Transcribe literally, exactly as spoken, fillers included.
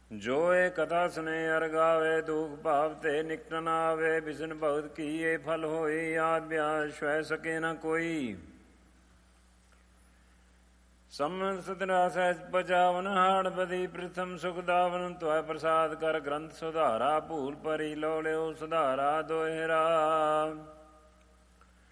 ਜੋ ਇਹ ਕਥਾ ਸੁਨੇ ਅਰ ਗਾਵੇ, ਦੁਖ ਭਾਵ ਤੇ ਨਿਕਟ ਨ ਆਵੇ। ਬਿਸਨ ਭਗਤ ਕੀ ਇਹ ਫਲ ਹੋਈ, ਆਦ ਬਿਆਸ ਸਵੈ ਸਕੇ ਨ ਕੋਈ। ਸਮਨ ਸਤਰਾ ਸਹਿਜ ਬਚਾਵਨ, ਹਾੜ ਬਦੀ ਪ੍ਰਥਮ ਸੁਖ ਦਾਵਨ। ਤੁਐ ਪ੍ਰਸਾਦ ਕਰ ਗ੍ਰੰਥ ਸੁਧਾਰਾ, ਭੂਲ ਪਰੀ ਲੋ ਲਿਓ ਸੁਧਾਰਾ ਦੋਹਿਰਾ।